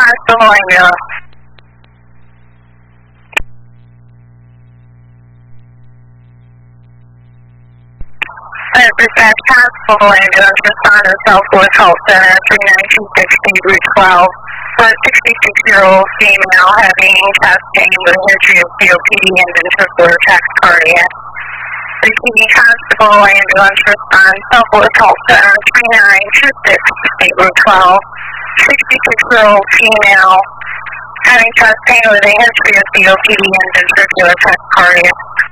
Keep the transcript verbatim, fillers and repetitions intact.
Constable ambulance. Fire dispatch, Constable ambulance, respond to Southwest Health Center, three nine two six Route twelve, for a sixty-six-year-old female having chest pain with a history of C O P D and ventricular tachycardia. Repeating, Constable ambulance, respond Southwest Health Center, three nine two six Route twelve, sixty-six-year-old female having chest pain with a history of C O P D and ventricular tachycardia.